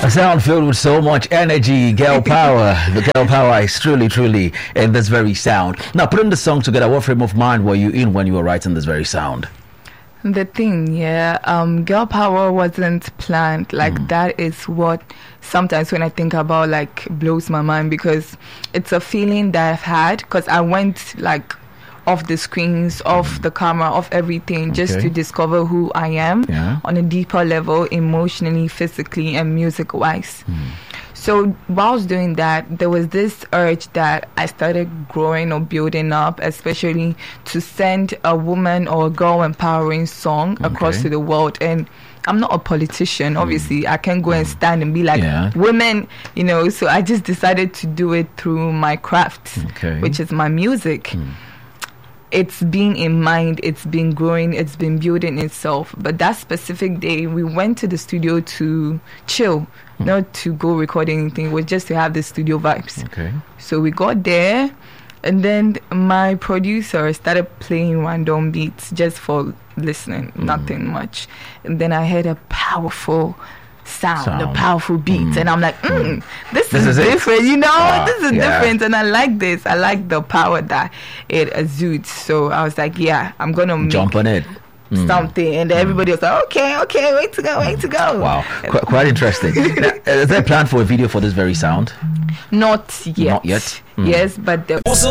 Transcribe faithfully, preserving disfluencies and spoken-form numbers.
A sound filled with so much energy, girl power. The girl power is truly, truly in this very sound. Now, putting the song together, what frame of mind were you in when you were writing this very sound? The thing, yeah, um, girl power wasn't planned. Like, mm. that is what sometimes when I think about, like, blows my mind, because it's a feeling that I've had, because I went, like, off the screens, off the camera, off everything, just Okay. to discover who I am Yeah. on a deeper level, emotionally, physically, and music-wise. So whilst doing that, there was this urge that I started growing or building up, especially to send a woman or a girl empowering song across Okay. to the world. And I'm not a politician, obviously. I can't go and stand and be like, Yeah. women, you know. So I just decided to do it through my craft, Okay. which is my music. It's been in mind, it's been growing, it's been building itself. But that specific day, we went to the studio to chill, not to go record anything. It was just to have the studio vibes. Okay. So we got there, and then my producer started playing random beats just for listening, nothing much. And then I heard a powerful sound, Sound. a powerful beat, Mm. and I'm like, mm, this, This is, is it. different, you know, Ah, this is yeah. different, and I like this. I like the power that it exudes. So I was like, yeah, I'm gonna make Jump on it. Mm. something, and everybody was like, okay, okay, wait to go, wait to go. Wow, Qu- quite interesting. Now, is there a plan for a video for this very sound? Not yet. Not yet? Mm. Yes, but the